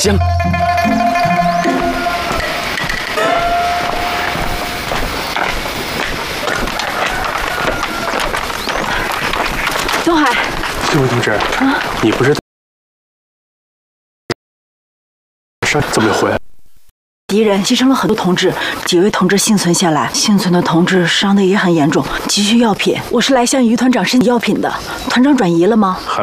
香。 东海， 这位同志，你不是怎么又回来？ 敌人击伤了很多同志，几位同志幸存下来，幸存的同志伤得也很严重，急需药品。我是来向于团长申请药品的，团长转移了吗？ 还